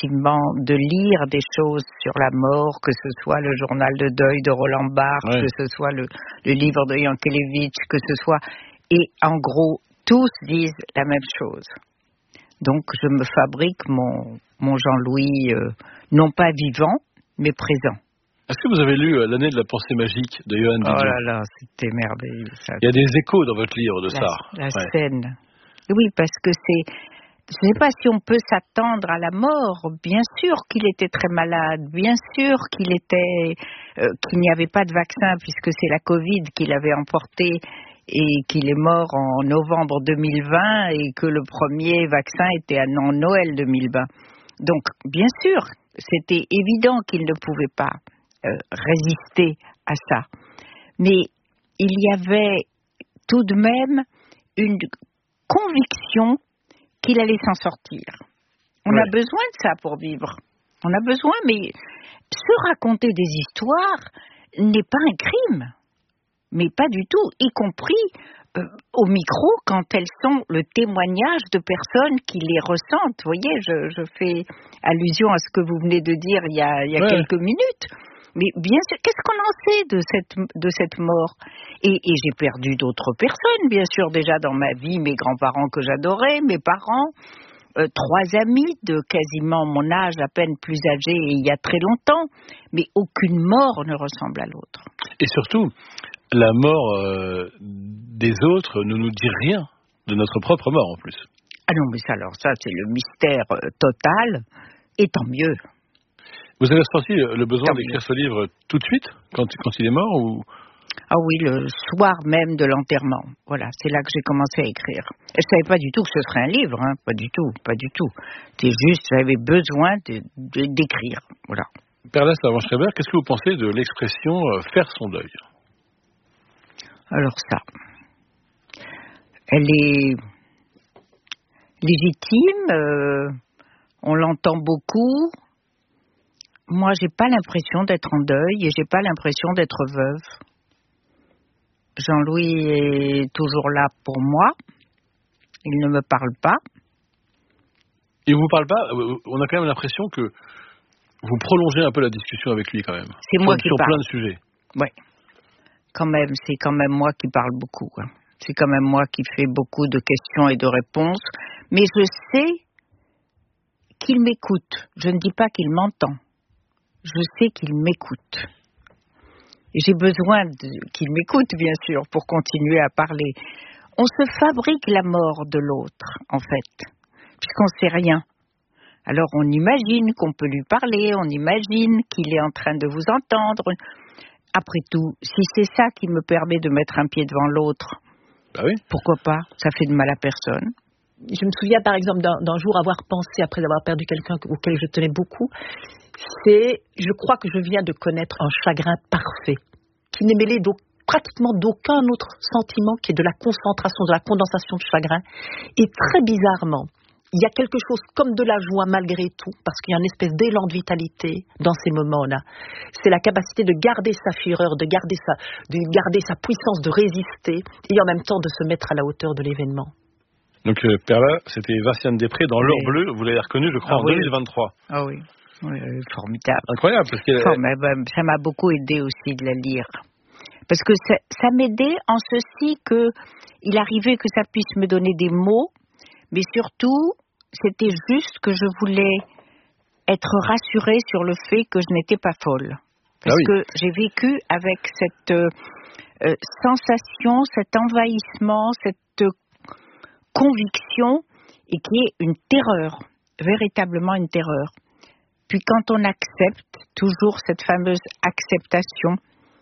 effectivement de lire des choses sur la mort, que ce soit le journal de deuil de Roland Barthes, que ce soit le livre de Yankelevitch, que ce soit... Et en gros, tous disent la même chose. Donc, je me fabrique mon Jean-Louis, non pas vivant, mais présent. Est-ce que vous avez lu L'année de la pensée magique de Johan Didion ? Oh là là, c'était merveilleux. Ça. Il y a des échos dans votre livre de ça. La scène. Oui, parce que c'est... Je ne sais pas si on peut s'attendre à la mort. Bien sûr qu'il était très malade. Bien sûr qu'il n'y avait pas de vaccin puisque c'est la Covid qui l'avait emporté et qu'il est mort en novembre 2020 et que le premier vaccin était en Noël 2020. Donc, bien sûr, c'était évident qu'il ne pouvait pas résister à ça. Mais il y avait tout de même une conviction qu'il allait s'en sortir. On a besoin de ça pour vivre. On a besoin, mais se raconter des histoires n'est pas un crime. Mais pas du tout, y compris au micro quand elles sont le témoignage de personnes qui les ressentent. Vous voyez, je fais allusion à ce que vous venez de dire il y a quelques minutes. Mais bien sûr, qu'est-ce qu'on en sait de cette mort ? Et j'ai perdu d'autres personnes, bien sûr, déjà dans ma vie, mes grands-parents que j'adorais, mes parents, 3 amis de quasiment mon âge, à peine plus âgés, et il y a très longtemps. Mais aucune mort ne ressemble à l'autre. Et surtout, la mort des autres ne nous dit rien de notre propre mort, en plus. Ah non, mais ça, c'est le mystère total, et tant mieux. Vous avez ressenti le besoin d'écrire ce livre tout de suite, quand il est mort ou... Ah oui, le soir même de l'enterrement. Voilà, c'est là que j'ai commencé à écrire. Je ne savais pas du tout que ce serait un livre, hein. Pas du tout. C'est juste, j'avais besoin d'écrire, voilà. Perla Servan-Schreiber, qu'est-ce que vous pensez de l'expression « faire son deuil » ? Alors ça, elle est légitime, on l'entend beaucoup. Moi, j'ai pas l'impression d'être en deuil et j'ai pas l'impression d'être veuve. Jean-Louis est toujours là pour moi. Il ne me parle pas. Il vous parle pas ? On a quand même l'impression que vous prolongez un peu la discussion avec lui quand même. C'est moi qui parle. Sur plein de sujets. Oui. Quand même, c'est quand même moi qui parle beaucoup. Hein. C'est quand même moi qui fais beaucoup de questions et de réponses. Mais je sais qu'il m'écoute. Je ne dis pas qu'il m'entend. Je sais qu'il m'écoute. Et j'ai besoin qu'il m'écoute, bien sûr, pour continuer à parler. On se fabrique la mort de l'autre, en fait, puisqu'on ne sait rien. Alors on imagine qu'on peut lui parler, on imagine qu'il est en train de vous entendre. Après tout, si c'est ça qui me permet de mettre un pied devant l'autre, pourquoi pas ? Ça fait de mal à personne. Je me souviens par exemple d'un jour avoir pensé, après avoir perdu quelqu'un auquel je tenais beaucoup, je crois que je viens de connaître un chagrin parfait, qui n'est mêlé pratiquement d'aucun autre sentiment qui est de la concentration, de la condensation de chagrin. Et très bizarrement, il y a quelque chose comme de la joie malgré tout, parce qu'il y a une espèce d'élan de vitalité dans ces moments-là. C'est la capacité de garder sa fureur, de garder sa puissance de résister, et en même temps de se mettre à la hauteur de l'événement. Donc Perla, c'était Vinciane Després dans L'Or Bleu, vous l'avez reconnu, je crois, en 2023. Ah oui. Oui, formidable. Incroyable. Parce que... ça m'a beaucoup aidé aussi de la lire. Parce que ça m'aidait en ceci qu'il arrivait que ça puisse me donner des mots, mais surtout, c'était juste que je voulais être rassurée sur le fait que je n'étais pas folle. Parce que j'ai vécu avec cette sensation, cet envahissement, cette conviction, et qui est une terreur, véritablement une terreur. Puis quand on accepte, toujours cette fameuse acceptation,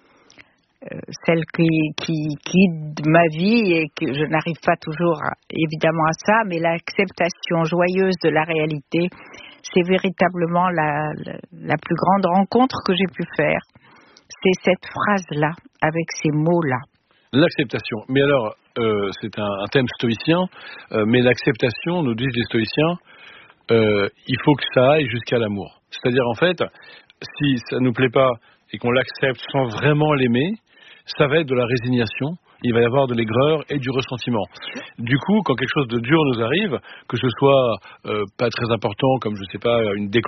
celle qui guide ma vie et que je n'arrive pas toujours évidemment à ça, mais l'acceptation joyeuse de la réalité, c'est véritablement la plus grande rencontre que j'ai pu faire. C'est cette phrase-là, avec ces mots-là. L'acceptation. Mais alors, c'est un thème stoïcien, mais l'acceptation, nous disent les stoïciens, il faut que ça aille jusqu'à l'amour. C'est-à-dire, en fait, si ça ne nous plaît pas et qu'on l'accepte sans vraiment l'aimer, ça va être de la résignation, il va y avoir de l'aigreur et du ressentiment. Du coup, quand quelque chose de dur nous arrive, que ce soit pas très important, comme je sais pas, une